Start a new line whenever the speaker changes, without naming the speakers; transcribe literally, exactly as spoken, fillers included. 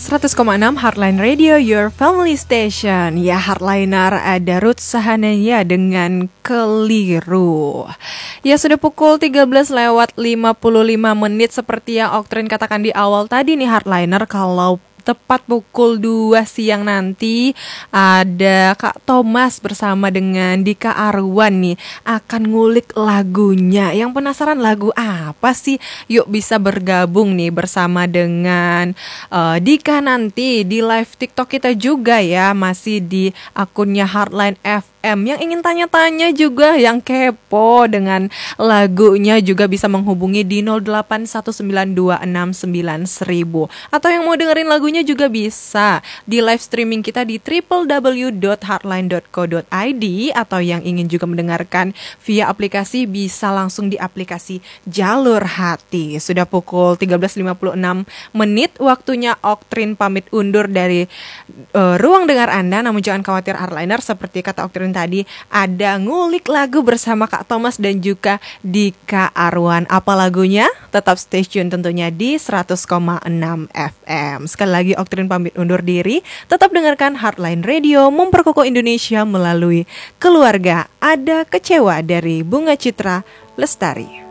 seratus koma enam Heartline Radio, your family station. Ya, Heartliner ada Ruth Sahanaya dengan Keliru. Ya, sudah pukul tiga belas lewat lima puluh lima menit. Seperti yang Oktrin katakan di awal tadi nih Heartliner, kalau tepat pukul dua siang nanti ada Kak Thomas bersama dengan Dika Arwan nih akan ngulik lagunya. Yang penasaran lagu apa sih? Yuk bisa bergabung nih bersama dengan uh, Dika nanti di live TikTok kita juga ya, masih di akunnya Heartline F M. Yang ingin tanya-tanya juga, yang kepo dengan lagunya juga bisa menghubungi di nol delapan satu sembilan dua enam sembilan seribu. Atau yang mau dengerin lagunya juga bisa di live streaming kita di w w w dot heartline dot co dot i d. Atau yang ingin juga mendengarkan via aplikasi bisa langsung di aplikasi Jalur Hati. Sudah pukul tiga belas lima puluh enam menit, waktunya Oktrin pamit undur dari uh, ruang dengar Anda. Namun jangan khawatir Heartliner, seperti kata Oktrin tadi, ada ngulik lagu bersama Kak Thomas dan juga Dika Arwan. Apa lagunya? Tetap stay tune tentunya di seratus koma enam F M. Sekali lagi Oktrin pamit undur diri. Tetap dengarkan Heartline Radio, memperkokoh Indonesia melalui keluarga. Ada Kecewa dari Bunga Citra Lestari.